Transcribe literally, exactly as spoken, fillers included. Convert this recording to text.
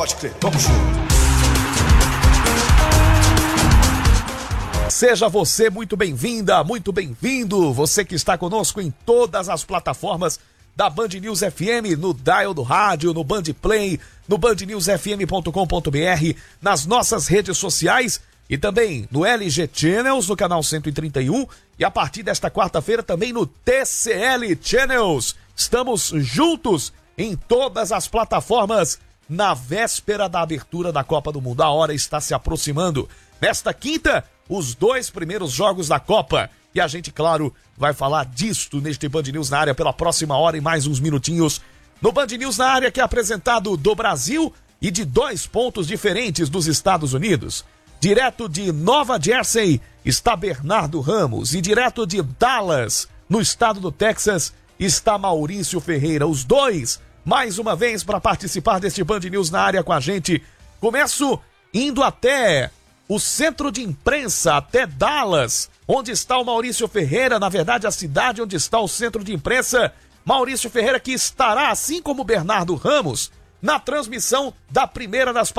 Pode crer, vamos junto. Seja você muito bem-vinda, muito bem-vindo, você que está conosco em todas as plataformas da Band News F M, no dial do rádio, no Band Play, no band news f m ponto com ponto b r, nas nossas redes sociais e também no L G Channels, no canal cento e trinta e um, e a partir desta quarta-feira também no T C L Channels. Estamos juntos em todas as plataformas na véspera da abertura da Copa do Mundo. A hora está se aproximando. Nesta quinta, os dois primeiros jogos da Copa. E a gente, claro, vai falar disto neste Band News na área pela próxima hora e mais uns minutinhos. No Band News na área, que é apresentado do Brasil e de dois pontos diferentes dos Estados Unidos. Direto de Nova Jersey está Bernardo Ramos e direto de Dallas, no estado do Texas, está Maurício Ferreira. Os dois, mais uma vez, para participar deste Band News na área com a gente. Começo indo até o centro de imprensa, até Dallas, onde está o Maurício Ferreira, na verdade a cidade onde está o centro de imprensa. Maurício Ferreira, que estará, assim como Bernardo Ramos, na transmissão da primeira das